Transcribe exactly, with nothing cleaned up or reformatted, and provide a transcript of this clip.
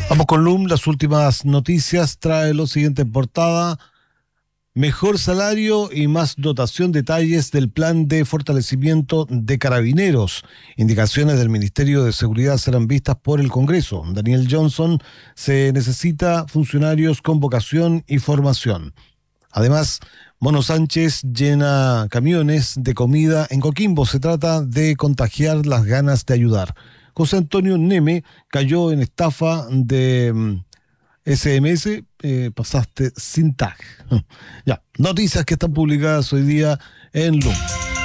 Vamos con L U M, las últimas noticias. Trae lo siguiente en portada: mejor salario y más dotación, detalles del plan de fortalecimiento de Carabineros. Indicaciones del Ministerio de Seguridad serán vistas por el Congreso. Daniel Johnson: se necesita funcionarios con vocación y formación. Además, Mono Sánchez llena camiones de comida en Coquimbo. Se trata de contagiar las ganas de ayudar. José Antonio Neme cayó en estafa de mm, S M S, eh, pasaste sin tag. Ya, noticias que están publicadas hoy día en L U M.